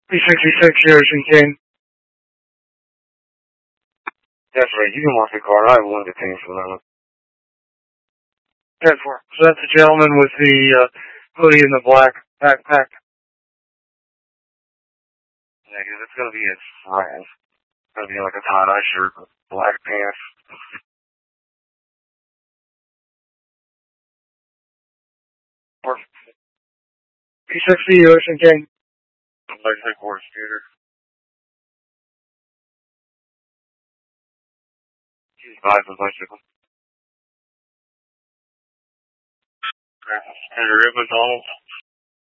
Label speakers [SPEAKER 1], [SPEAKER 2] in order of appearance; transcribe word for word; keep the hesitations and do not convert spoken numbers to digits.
[SPEAKER 1] P sixty-six, Ocean King.
[SPEAKER 2] That's right, you can mark the card. I have one detained for that one.
[SPEAKER 1] ten four. So that's the gentleman with the uh, hoodie and the black backpack.
[SPEAKER 2] Yeah, because it's going to be his friend. It's going to be like a tie-dye shirt with black pants.
[SPEAKER 1] P sixty, Ocean King.
[SPEAKER 2] Bicycle or scooter. He's buys a bicycle. Scooter at McDonald's.